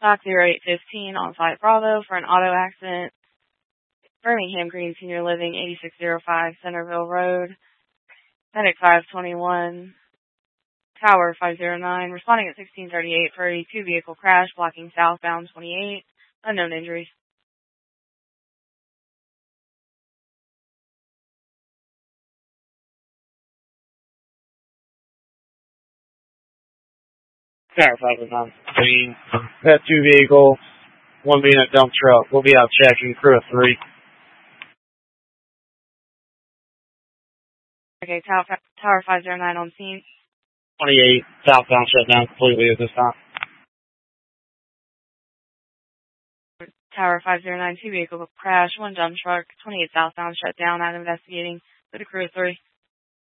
Stock 0815 on Flight Bravo for an auto accident. Birmingham Green Senior Living, 8605 Centerville Road. Medic 521. Tower 509. Responding at 1638 for a two-vehicle crash blocking southbound 28. Unknown injuries. Tower 509. That two vehicles, one being a dump truck. We'll be out checking, crew of 3. Okay, Tower 509 on scene. 28, southbound shut down completely at this time. Tower 509, two vehicle crash, one dump truck, 28 southbound shut down, out investigating with a crew of 3.